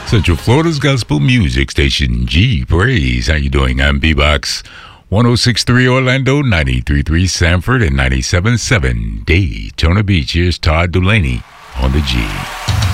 Central Florida's gospel music station, G Praise. How you doing? I'm B-Box. 106.3 Orlando, 93.3 Sanford, and 97.7 Daytona Beach. Here's Todd Dulaney on the G.